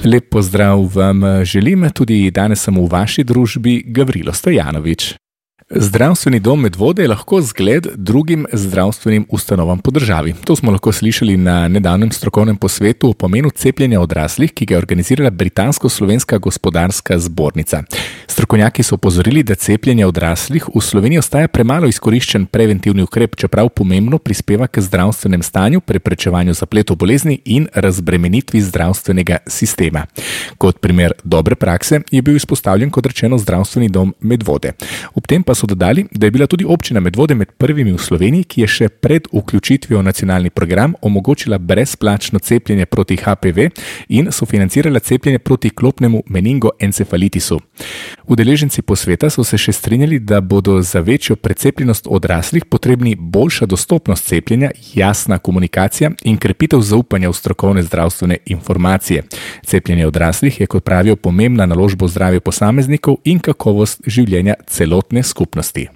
Lep pozdrav vam želim, tudi danes sem v vaši družbi Gavrilo Stojanovič. Zdravstveni dom Medvode je lahko zgled drugim zdravstvenim ustanovam po državi. To smo lahko slišali na nedavnem strokovnem posvetu o pomenu cepljenja odraslih, ki ga je organizirala Britansko-slovenska gospodarska zbornica. Strokovnjaki so opozorili, da cepljenje odraslih v Sloveniji ostaja premalo izkoriščen preventivni ukrep, čeprav pomembno prispeva k zdravstvenem stanju, preprečevanju zapletov bolezni in razbremenitvi zdravstvenega sistema. Kot primer dobre prakse je bil izpostavljen, kot rečeno, zdravstveni dom Medvode. Ob tem pa so dodali, da je bila tudi občina Medvode med prvimi v Sloveniji, ki je še pred vključitvijo v nacionalni program omogočila brezplačno cepljenje proti HPV in sofinancirala cepljenje proti klopnemu meningoencefalitisu. Udeleženci posveta so se še strinjali, da bodo za večjo precepljenost odraslih potrebni boljša dostopnost cepljenja, jasna komunikacija in krepitev zaupanja v strokovne zdravstvene informacije. Cepljenje odraslih je, kot pravijo, pomembna naložba v zdravje posameznikov in kakovost življenja celotne skupnosti.